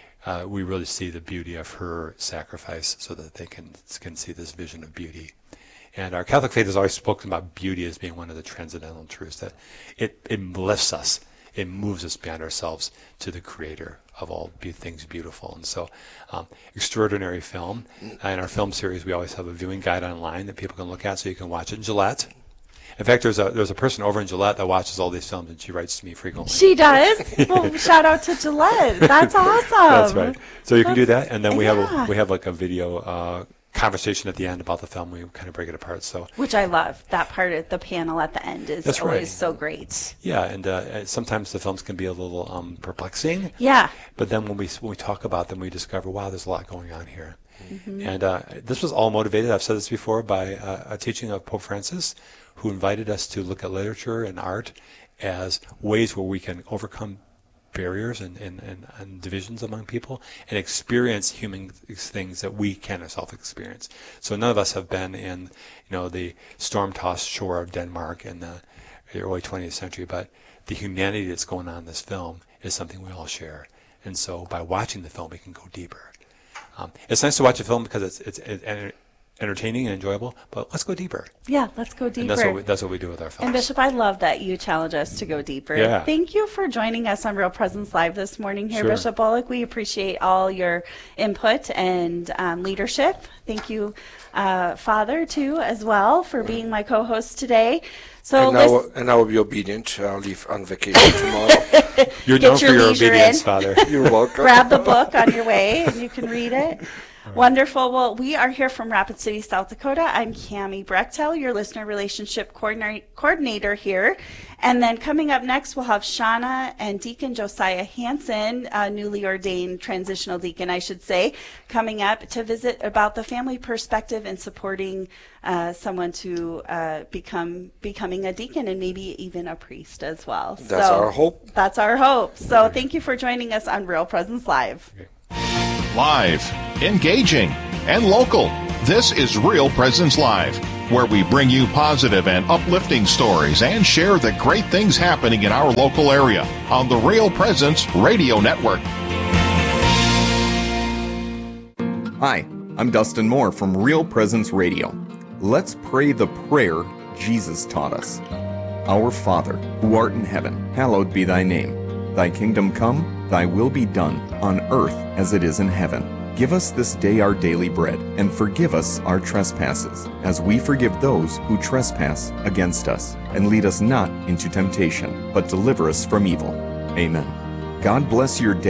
[SPEAKER 12] we really see the beauty of her sacrifice so that they can see this vision of beauty. And our Catholic faith has always spoken about beauty as being one of the transcendental truths, that it lifts us. It moves us beyond ourselves to the creator of all things beautiful. And so, extraordinary film. In our film series, we always have a viewing guide online that people can look at, so you can watch it in Gillette. In fact, there's a person over in Gillette that watches all these films, and she writes to me frequently.
[SPEAKER 20] She does? Well, shout out to Gillette. That's awesome.
[SPEAKER 12] That's right. So you can do that, and then we have like a video conversation at the end about the film. We kind of break it apart. So
[SPEAKER 20] which I love. That part of the panel at the end is always so great.
[SPEAKER 12] Yeah, and sometimes the films can be a little perplexing.
[SPEAKER 20] Yeah.
[SPEAKER 12] But then when we talk about them, we discover, wow, there's a lot going on here. And this was all motivated, I've said this before, by a teaching of Pope Francis, who invited us to look at literature and art as ways where we can overcome barriers and divisions among people and experience human things that we can't ourselves experience. So none of us have been in the storm-tossed shore of Denmark in the early 20th century, but the humanity that's going on in this film is something we all share. And so by watching the film, we can go deeper. It's nice to watch a film because it's entertaining and enjoyable, but let's go deeper.
[SPEAKER 20] Yeah, let's go deeper.
[SPEAKER 12] And that's what we do with our films.
[SPEAKER 20] And Bishop, I love that you challenge us to go deeper.
[SPEAKER 12] Yeah.
[SPEAKER 20] Thank you for joining us on Real Presence Live this morning here,
[SPEAKER 12] Sure.
[SPEAKER 20] Bishop Bullock. We appreciate all your input and leadership. Thank you, Father, too, as well, for being my co-host today. So
[SPEAKER 14] and I will be obedient. I'll leave on vacation tomorrow.
[SPEAKER 12] You're known for your obedience, Father.
[SPEAKER 14] You're welcome.
[SPEAKER 20] Grab the book on your way, and you can read it. Wonderful. Well, we are here from Rapid City, South Dakota. I'm Cami Brechtel, your listener relationship coordinator here. And then coming up next, we'll have Shauna and Deacon Josiah Hansen, newly ordained transitional deacon, I should say, coming up to visit about the family perspective and supporting someone to becoming a deacon and maybe even a priest as well.
[SPEAKER 14] That's our hope.
[SPEAKER 20] That's our hope. So thank you for joining us on Real Presence Live.
[SPEAKER 10] Live, engaging, and local. This is Real Presence Live, where we bring you positive and uplifting stories and share the great things happening in our local area on the Real Presence Radio Network.
[SPEAKER 3] Hi, I'm Dustin Moore from Real Presence Radio. Let's pray the prayer Jesus taught us. Our Father, who art in heaven, hallowed be thy name. Thy kingdom come, thy will be done, on earth as it is in heaven. Give us this day our daily bread, and forgive us our trespasses, as we forgive those who trespass against us. And lead us not into temptation, but deliver us from evil. Amen. God bless your day,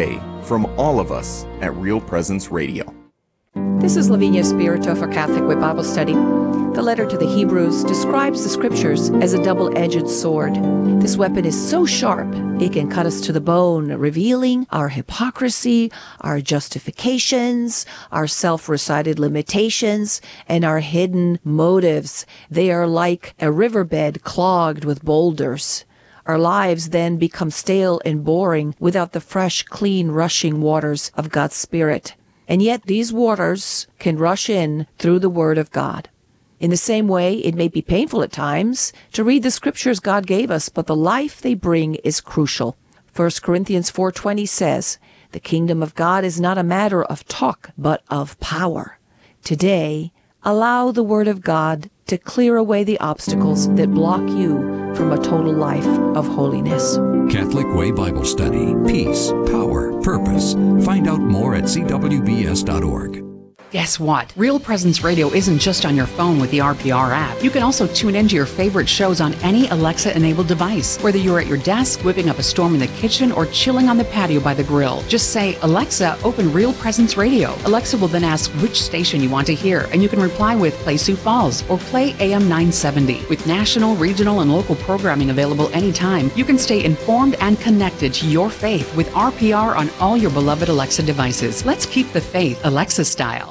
[SPEAKER 3] from all of us at Real Presence Radio.
[SPEAKER 4] This is Lavinia Spirito for Catholic Way Bible Study. The letter to the Hebrews describes the Scriptures as a double-edged sword. This weapon is so sharp, it can cut us to the bone, revealing our hypocrisy, our justifications, our self-recited limitations, and our hidden motives. They are like a riverbed clogged with boulders. Our lives then become stale and boring without the fresh, clean, rushing waters of God's Spirit. And yet these waters can rush in through the Word of God. In the same way, it may be painful at times to read the Scriptures God gave us, but the life they bring is crucial. 1 Corinthians 4:20 says, "The kingdom of God is not a matter of talk, but of power." Today, allow the Word of God to clear away the obstacles that block you from a total life of holiness.
[SPEAKER 5] Catholic Way Bible Study. Peace, power, purpose. Find out more at cwbs.org.
[SPEAKER 7] Guess what? Real Presence Radio isn't just on your phone with the RPR app. You can also tune into your favorite shows on any Alexa-enabled device, whether you're at your desk, whipping up a storm in the kitchen, or chilling on the patio by the grill. Just say, "Alexa, open Real Presence Radio." Alexa will then ask which station you want to hear, and you can reply with "Play Sioux Falls" or "Play AM 970. With national, regional, and local programming available anytime, you can stay informed and connected to your faith with RPR on all your beloved Alexa devices. Let's keep the faith Alexa style.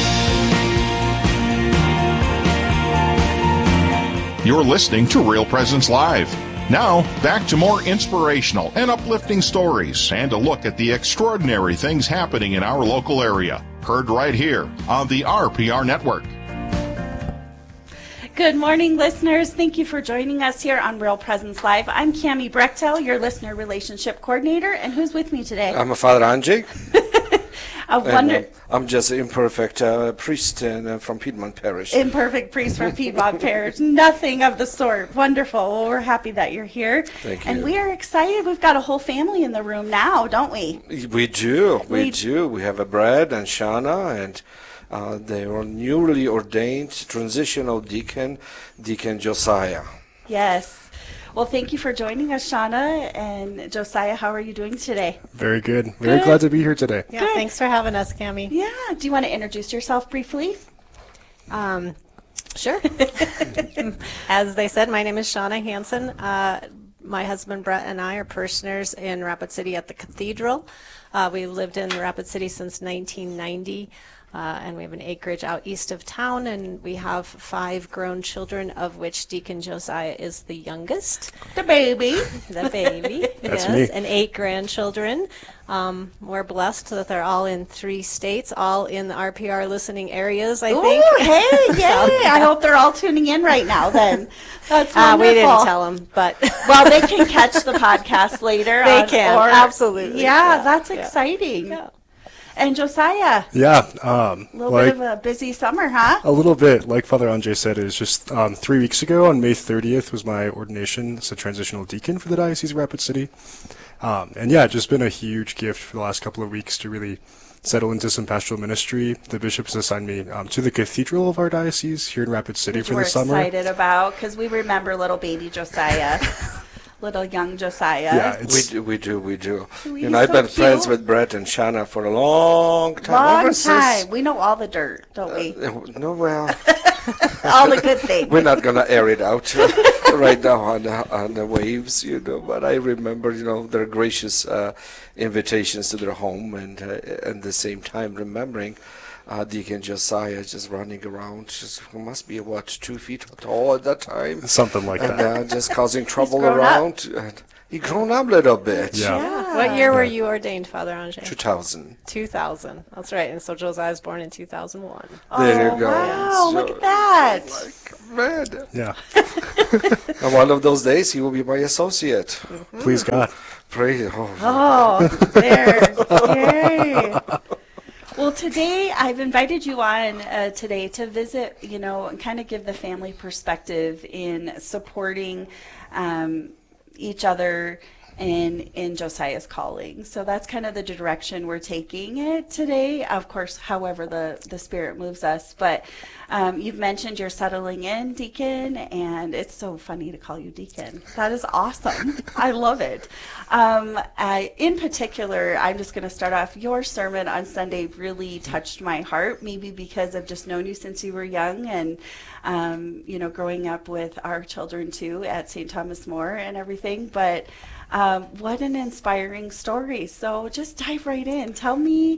[SPEAKER 10] You're listening to Real Presence Live. Now, back to more inspirational and uplifting stories and a look at the extraordinary things happening in our local area. Heard right here on the RPR Network.
[SPEAKER 20] Good morning, listeners. Thank you for joining us here on Real Presence Live. I'm Cami Brechtel, your listener relationship coordinator, and who's with me today?
[SPEAKER 14] I'm Father Angie.
[SPEAKER 20] I'm
[SPEAKER 14] just an imperfect priest from Piedmont Parish.
[SPEAKER 20] Imperfect priest from Piedmont Parish. Nothing of the sort. Wonderful. Well, we're happy that you're here.
[SPEAKER 14] Thank you.
[SPEAKER 20] And we are excited. We've got a whole family in the room now, don't we?
[SPEAKER 14] We do. We do. We have a Brad and Shauna, and they are newly ordained transitional deacon Josiah.
[SPEAKER 20] Yes. Well, thank you for joining us, Shauna and Josiah. How are you doing today?
[SPEAKER 8] Very good. Very glad to be here today.
[SPEAKER 25] Yeah, thanks for having us, Cami.
[SPEAKER 20] Yeah. Do you want to introduce yourself briefly?
[SPEAKER 25] Sure. As they said, my name is Shauna Hansen. My husband Brett and I are parishioners in Rapid City at the Cathedral. We've lived in Rapid City since 1990. And we have an acreage out east of town, and we have 5 grown children, of which Deacon Josiah is the youngest.
[SPEAKER 20] The baby.
[SPEAKER 25] The baby.
[SPEAKER 8] That's
[SPEAKER 25] yes,
[SPEAKER 8] me.
[SPEAKER 25] And 8 grandchildren. We're blessed that they're all in 3 states, all in the RPR listening areas, I think.
[SPEAKER 20] Ooh, hey, yay.
[SPEAKER 25] So,
[SPEAKER 20] I hope they're all tuning in right now then. That's wonderful.
[SPEAKER 25] we didn't tell them, but.
[SPEAKER 20] Well, they can catch the podcast later.
[SPEAKER 25] They can, absolutely.
[SPEAKER 20] Yeah, that's exciting. Yeah. And Josiah.
[SPEAKER 8] Yeah.
[SPEAKER 20] A little bit of a busy summer, huh?
[SPEAKER 8] A little bit. Like Father Andre said, it was just 3 weeks ago on May 30th was my ordination as a transitional deacon for the Diocese of Rapid City. And yeah, just been a huge gift for the last couple of weeks to really settle into some pastoral ministry. The bishop has assigned me to the cathedral of our diocese here in Rapid City for the summer.
[SPEAKER 20] We're excited about, because we remember little baby Josiah. Little young Josiah.
[SPEAKER 14] Yeah, we do. And I've been friends with Brett and Shauna for a long time.
[SPEAKER 20] Long time. We know all the dirt, don't we?
[SPEAKER 14] No, well.
[SPEAKER 20] All the good things.
[SPEAKER 14] We're not going to air it out right now on the waves, but I remember, their gracious invitations to their home, and at the same time remembering Deacon Josiah just running around, must be 2 feet tall at that time,
[SPEAKER 8] something like that,
[SPEAKER 14] and just causing trouble around. He grown up a little bit.
[SPEAKER 25] Yeah. What year were you ordained, Father Andre?
[SPEAKER 14] 2000.
[SPEAKER 25] 2000. That's right. And so Josiah was born in 2001.
[SPEAKER 14] There you go.
[SPEAKER 20] Wow! Look at that.
[SPEAKER 14] Red.
[SPEAKER 8] Yeah.
[SPEAKER 14] And one of those days, he will be my associate.
[SPEAKER 8] Mm-hmm. Please God.
[SPEAKER 14] Pray.
[SPEAKER 20] There. Yay. Well, today I've invited you on today to visit, and kind of give the family perspective in supporting each other in Josiah's calling. So that's kind of the direction we're taking it today. Of course, however the Spirit moves us. But you've mentioned you're settling in, Deacon, and it's so funny to call you Deacon. That is awesome. I love it. In particular, I'm just going to start off. Your sermon on Sunday really touched my heart, maybe because I've just known you since you were young, and growing up with our children too at St. Thomas More and everything. But what an inspiring story. So just dive right in. Tell me,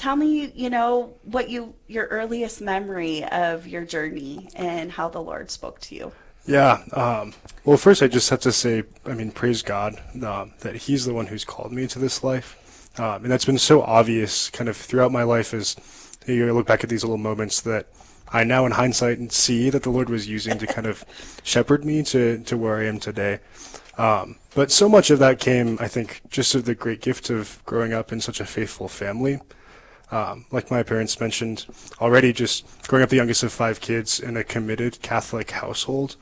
[SPEAKER 20] what your earliest memory of your journey and how the Lord spoke to you.
[SPEAKER 8] Yeah. Well, first I just have to say, praise God that He's the one who's called me to this life. And that's been so obvious kind of throughout my life as you look back at these little moments that I now in hindsight and see that the Lord was using to kind of shepherd me to where I am today. But so much of that came, I think, just of the great gift of growing up in such a faithful family. Like my parents mentioned already, just growing up the youngest of 5 kids in a committed Catholic household,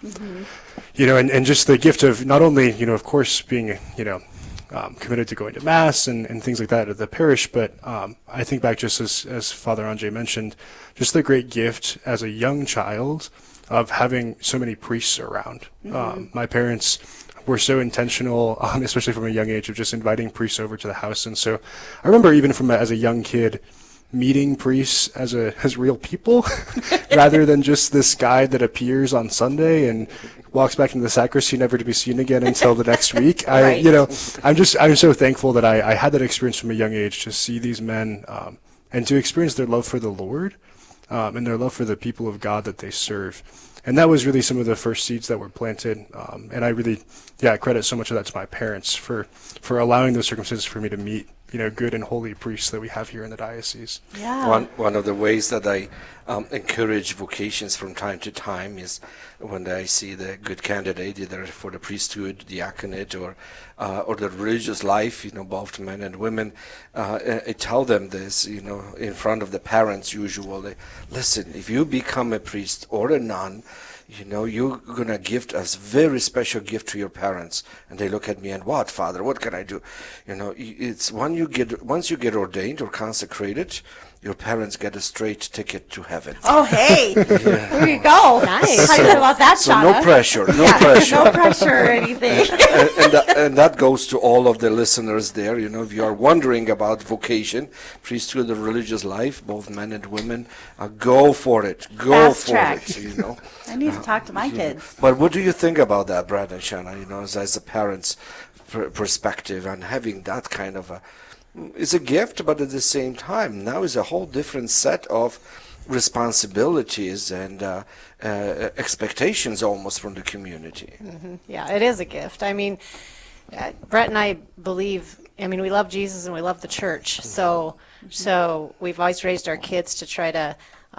[SPEAKER 8] and just the gift of not only, of course, being, committed to going to Mass and things like that at the parish, but I think back just as Father Andre mentioned, just the great gift as a young child of having so many priests around. My parents were so intentional, especially from a young age, of just inviting priests over to the house. And so I remember even as a young kid, meeting priests as real people rather than just this guy that appears on Sunday and walks back into the sacristy never to be seen again until the next week. Right. I'm so thankful that I had that experience from a young age to see these men and to experience their love for the Lord and their love for the people of God that they serve. And that was really some of the first seeds that were planted. And I really, credit so much of that to my parents for allowing those circumstances for me to meet, good and holy priests that we have here in the diocese.
[SPEAKER 14] Yeah. One of the ways that I encourage vocations from time to time is when I see the good candidate, either for the priesthood, diaconate, or the religious life, both men and women. I tell them this, in front of the parents usually. Listen, if you become a priest or a nun, you're going to give a very special gift to your parents. And they look at me and, what, Father, what can I do? It's once you get ordained or consecrated, your parents get a straight ticket to heaven.
[SPEAKER 20] Oh, hey, there you go. Nice. How do you feel about that,
[SPEAKER 14] So
[SPEAKER 20] Shauna?
[SPEAKER 14] no pressure, pressure.
[SPEAKER 20] No pressure or anything.
[SPEAKER 14] and that goes to all of the listeners there. If you are wondering about vocation, priesthood or religious life, both men and women, go for it. Go
[SPEAKER 20] Fast
[SPEAKER 14] for
[SPEAKER 20] track.
[SPEAKER 14] it.
[SPEAKER 20] I need to talk to my kids.
[SPEAKER 14] But what do you think about that, Brad and Shanna? As a parent's perspective and having that kind of it's a gift, but at the same time, now is a whole different set of responsibilities and expectations almost from the community.
[SPEAKER 25] Mm-hmm. Yeah, it is a gift. Brett and I believe, we love Jesus and we love the church. So we've always raised our kids to try to,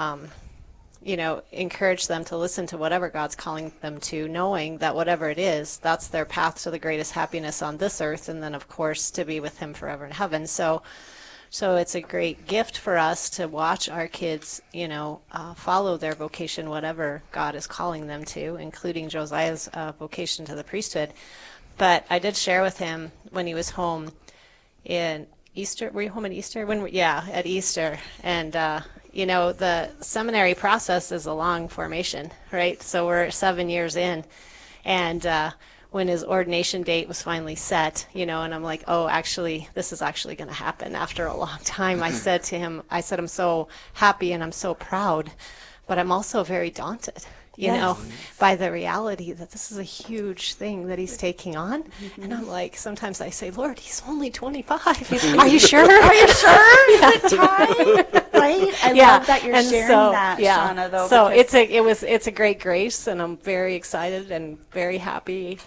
[SPEAKER 25] encourage them to listen to whatever God's calling them to, knowing that whatever it is, that's their path to the greatest happiness on this earth, and then, of course, to be with Him forever in heaven. So it's a great gift for us to watch our kids, follow their vocation, whatever God is calling them to, including Josiah's vocation to the priesthood. But I did share with him when he was home in Easter. Were you home at Easter? At Easter. And, the seminary process is a long formation, right? So we're 7 years in. And when his ordination date was finally set, and I'm like, oh, actually, this is actually going to happen after a long time. I said to him, I'm so happy and I'm so proud, but I'm also very daunted. By the reality that this is a huge thing that he's taking on. Mm-hmm. And I'm like, sometimes I say, Lord, he's only 25. Are you sure? Are you sure?
[SPEAKER 20] Is it time? Right? I love that you're sharing that, Shauna, though.
[SPEAKER 25] So it's a great grace, and I'm very excited and very happy.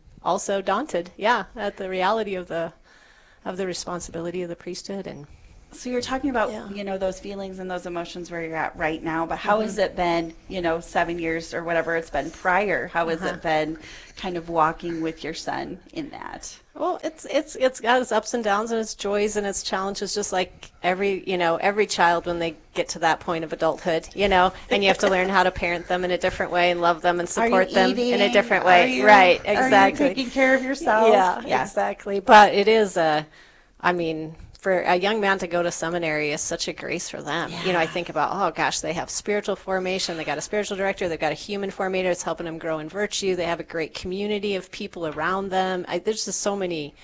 [SPEAKER 25] Also daunted, at the reality of the responsibility of the priesthood and
[SPEAKER 20] So you're talking about, you know, those feelings and those emotions where you're at right now, but how has it been, you know, 7 years or whatever it's been prior? How has it been kind of walking with your son in that?
[SPEAKER 25] Well, it's got its ups and downs and its joys and its challenges, just like every child when they get to that point of adulthood, you know, and you have to learn how to parent them in a different way and love them and support them in a different way. Right, exactly.
[SPEAKER 20] Are you taking care of yourself?
[SPEAKER 25] Yeah, exactly. But it is for a young man to go to seminary is such a grace for them. Yeah. You know, I think about, oh gosh, they have spiritual formation, they got a spiritual director, they've got a human formator that's helping them grow in virtue, they have a great community of people around them. There's just so many,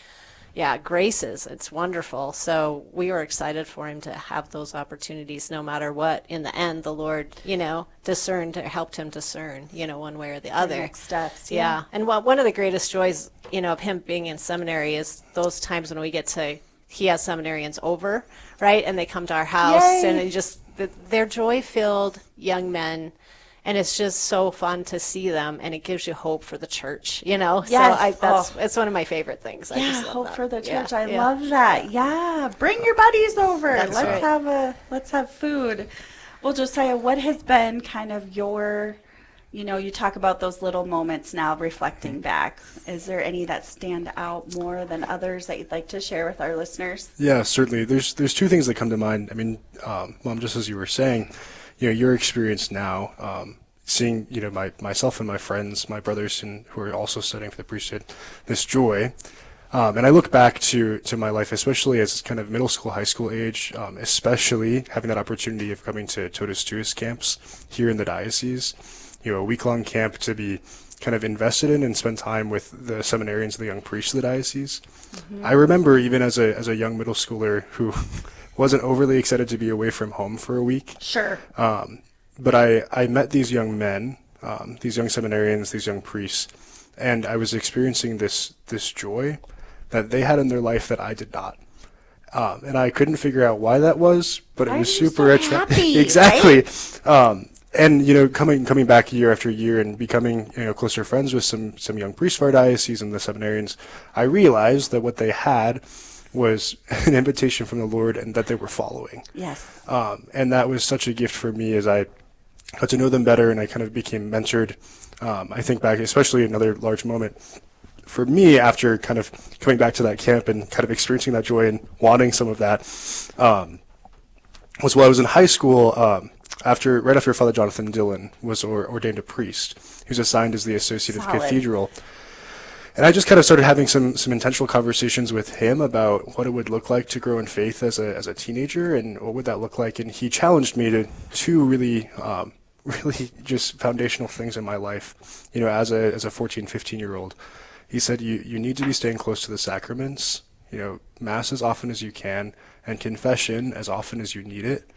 [SPEAKER 25] graces. It's wonderful. So we were excited for him to have those opportunities no matter what. In the end, the Lord, you know, helped him discern, you know, one way or the other.
[SPEAKER 20] The next steps.
[SPEAKER 25] Yeah. And one of the greatest joys, you know, of him being in seminary is those times when we get to, he has seminarians over, right? And they come to our house. Yay! And they're joy-filled young men. And it's just so fun to see them, and it gives you hope for the church, you know?
[SPEAKER 20] Yes.
[SPEAKER 25] So it's one of my favorite things. I just love
[SPEAKER 20] hope
[SPEAKER 25] that.
[SPEAKER 20] for the church. I love that. Yeah. Bring your buddies over.
[SPEAKER 25] That's right.
[SPEAKER 20] Let's have food. Well, Josiah, what has been kind of your, you know, you talk about those little moments now reflecting back. Is there any that stand out more than others that you'd like to share with our listeners?
[SPEAKER 8] Yeah, certainly. There's two things that come to mind. I mean, Mom, just as you were saying, you know, your experience now, seeing, you know, myself and my friends, my brothers who are also studying for the priesthood, this joy. And I look back to my life, especially as kind of middle school, high school age, especially having that opportunity of coming to Totus Tuus camps here in the diocese. You know, a week-long camp to be kind of invested in and spend time with the seminarians and the young priests of the diocese. Mm-hmm. I remember even as a young middle schooler who wasn't overly excited to be away from home for a week.
[SPEAKER 20] Sure.
[SPEAKER 8] But I met these young men, these young seminarians, these young priests, and I was experiencing this joy that they had in their life that I did not. And I couldn't figure out why that was, but it was super attractive. Exactly. Right? And, you know, coming back year after year and becoming, you know, closer friends with some young priests of our diocese and the seminarians, I realized that what they had was an invitation from the Lord and that they were following.
[SPEAKER 20] Yes.
[SPEAKER 8] And that was such a gift for me as I got to know them better and I kind of became mentored. I think back, especially another large moment for me after kind of coming back to that camp and kind of experiencing that joy and wanting some of that, was while I was in high school, right after Father Jonathan Dillon was ordained a priest. He was assigned as the associate of the cathedral. And I just kind of started having some intentional conversations with him about what it would look like to grow in faith as a teenager and what would that look like. And he challenged me to two really just foundational things in my life, you know, as a 14, 15-year-old. He said, you need to be staying close to the sacraments, you know, Mass as often as you can, and confession as often as you need it.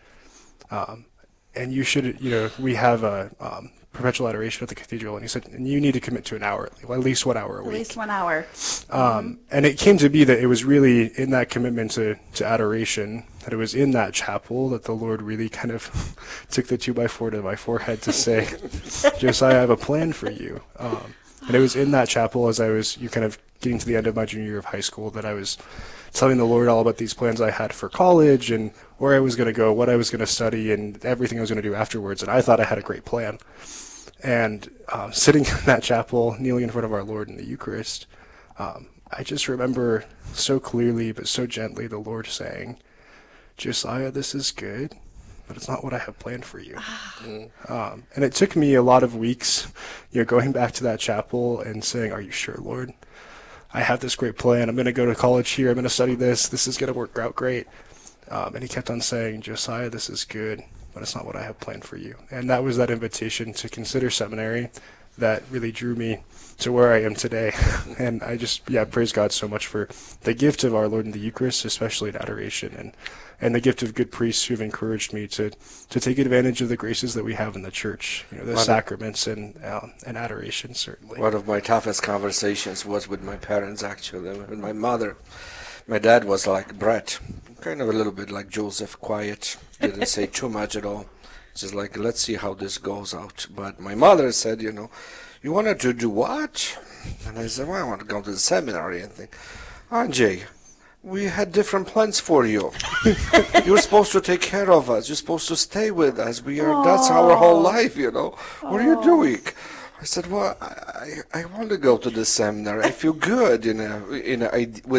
[SPEAKER 8] And you should, you know, we have a perpetual adoration at the cathedral, and he said, and you need to commit to an hour, at least 1 hour a week.
[SPEAKER 20] At least 1 hour.
[SPEAKER 8] And it came to be that it was really in that commitment to adoration, that it was in that chapel that the Lord really kind of took the 2x4 to my forehead to say, Josiah, I have a plan for you. And it was in that chapel as I was kind of getting to the end of my junior year of high school that I was telling the Lord all about these plans I had for college and where I was going to go, what I was going to study, and everything I was going to do afterwards. And I thought I had a great plan. And sitting in that chapel, kneeling in front of our Lord in the Eucharist, I just remember so clearly but so gently the Lord saying, Josiah, this is good, but it's not what I have planned for you. And it took me a lot of weeks, you know, going back to that chapel and saying, are you sure, Lord? I have this great plan. I'm going to go to college here. I'm going to study this. This is going to work out great. And he kept on saying, Josiah, this is good, but it's not what I have planned for you. And that was that invitation to consider seminary that really drew me to where I am today. And I just, praise God so much for the gift of our Lord in the Eucharist, especially in adoration, and the gift of good priests who've encouraged me to take advantage of the graces that we have in the church, you know, the sacraments and adoration, certainly.
[SPEAKER 14] One of my toughest conversations was with my parents, actually, with my mother. My dad was like Brett, kind of a little bit like Joseph, quiet, didn't say too much at all. Just like, let's see how this goes out. But my mother said, you know, you wanted to do what? And I said, well, I want to go to the seminary and think, Andrzej, we had different plans for you. You're supposed to take care of us. You're supposed to stay with us. That's our whole life, you know. What are you doing? I said, well, I want to go to the seminary. I feel good, with